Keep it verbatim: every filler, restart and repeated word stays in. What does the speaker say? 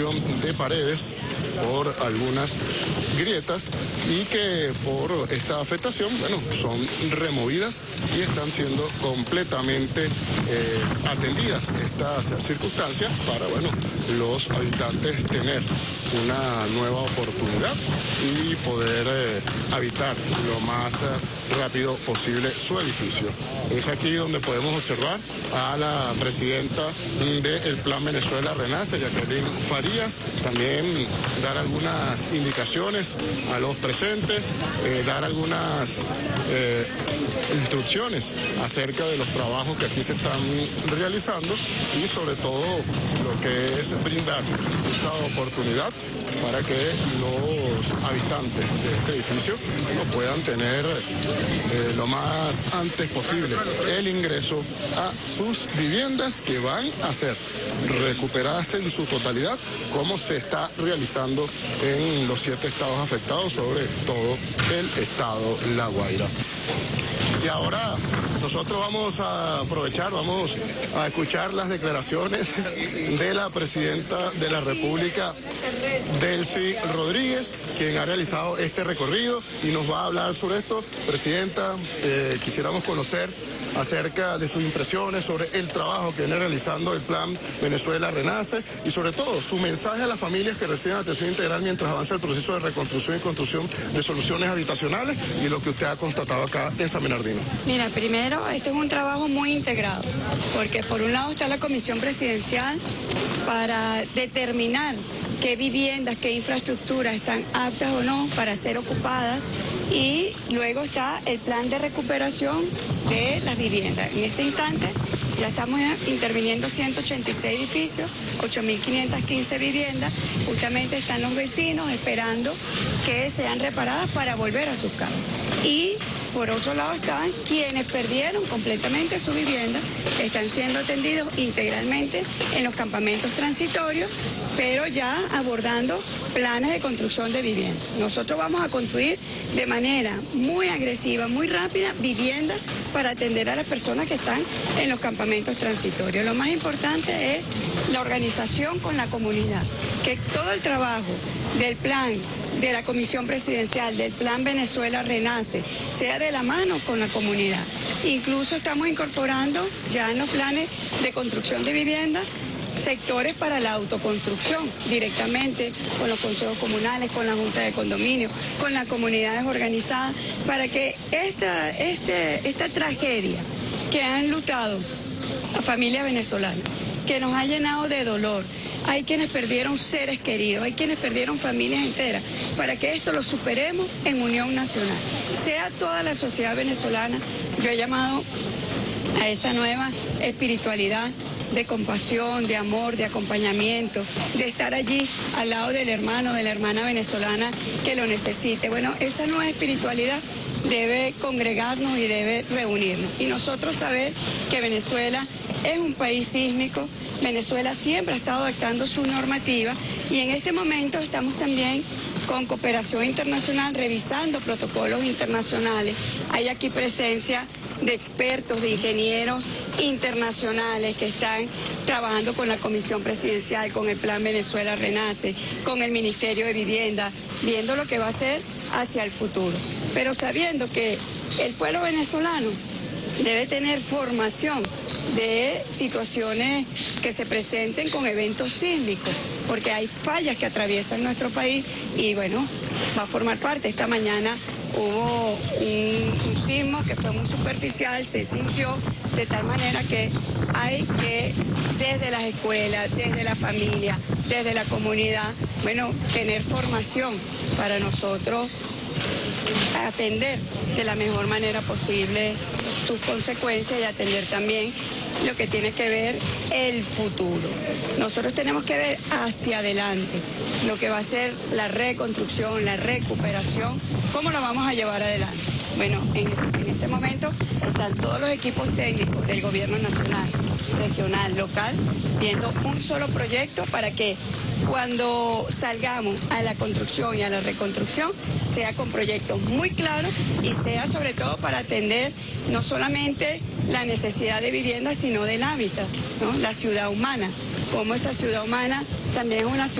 construcción de paredes por algunas grietas y que por esta afectación, bueno, son removidas y están siendo completamente eh, atendidas estas circunstancias para, bueno, los habitantes tener una nueva oportunidad y poder eh, habitar lo más eh, rápido posible su edificio. Es aquí donde podemos observar a la presidenta del Plan Venezuela Renace, Jacqueline Farías, también dar algunas indicaciones a los presentes, eh, dar algunas eh, instrucciones acerca de los trabajos que aquí se están realizando y sobre todo lo que es brindar esta oportunidad para que los habitantes de este edificio no puedan tener eh, lo más antes posible el ingreso a sus viviendas que van a ser recuperadas en su totalidad, como se está realizando en los siete estados afectados, sobre todo el estado La Guaira. Y ahora nosotros vamos a aprovechar, vamos a escuchar las declaraciones de la presidenta de la República, Delcy Rodríguez, quien ha realizado este recorrido y nos va a hablar sobre esto. Presidenta, eh, quisiéramos conocer acerca de sus impresiones sobre el trabajo que viene realizando el Plan Venezuela Renace y sobre todo su mensaje a las familias que reciben atención integral mientras avanza el proceso de reconstrucción y construcción de soluciones habitacionales y lo que usted ha constatado acá en San Bernardino. Mira, primero, este es un trabajo muy integrado, porque por un lado está la Comisión Presidencial para determinar qué viviendas, qué infraestructuras están aptas o no para ser ocupadas, y luego está el plan de recuperación de las viviendas. En este instante ya estamos interviniendo ciento ochenta y seis edificios, ocho mil quinientas quince viviendas, justamente están los vecinos esperando que sean reparadas para volver a sus casas. Y por otro lado están quienes perdieron completamente su vivienda, están siendo atendidos integralmente en los campamentos transitorios, pero ya abordando planes de construcción de viviendas. Nosotros vamos a construir de manera muy agresiva, muy rápida, viviendas para atender a las personas que están en los campamentos transitorios. Lo más importante es la organización con la comunidad, que todo el trabajo del plan de la Comisión Presidencial, del Plan Venezuela Renace, sea de la mano con la comunidad. Incluso estamos incorporando ya en los planes de construcción de viviendas sectores para la autoconstrucción, directamente con los consejos comunales, con la Junta de Condominio, con las comunidades organizadas, para que esta, este, esta tragedia que han lutado a familias venezolanas, que nos ha llenado de dolor, hay quienes perdieron seres queridos, hay quienes perdieron familias enteras, para que esto lo superemos en unión nacional. Sea toda la sociedad venezolana, yo he llamado a esa nueva espiritualidad de compasión, de amor, de acompañamiento, de estar allí al lado del hermano, de la hermana venezolana que lo necesite. Bueno, esa nueva espiritualidad debe congregarnos y debe reunirnos. Y nosotros saber que Venezuela es un país sísmico, Venezuela siempre ha estado adaptando su normativa y en este momento estamos también con cooperación internacional revisando protocolos internacionales. Hay aquí presencia de expertos, de ingenieros internacionales que están trabajando con la Comisión Presidencial, con el Plan Venezuela Renace, con el Ministerio de Vivienda, viendo lo que va a ser hacia el futuro. Pero sabiendo que el pueblo venezolano debe tener formación de situaciones que se presenten con eventos sísmicos, porque hay fallas que atraviesan nuestro país y bueno, va a formar parte. Esta mañana hubo un, un sismo que fue muy superficial, se sintió de tal manera que hay que desde las escuelas, desde la familia, desde la comunidad, bueno, tener formación para nosotros atender de la mejor manera posible sus consecuencias y atender también lo que tiene que ver el futuro. Nosotros tenemos que ver hacia adelante lo que va a ser la reconstrucción, la recuperación, cómo lo vamos a llevar adelante. Bueno, en, ese, en este momento están todos los equipos técnicos del gobierno nacional, regional, local, viendo un solo proyecto para que cuando salgamos a la construcción y a la reconstrucción sea con proyectos muy claros y sea sobre todo para atender no solamente la necesidad de vivienda, sino del hábitat, ¿no? La ciudad humana, como esa ciudad humana también es una ciudad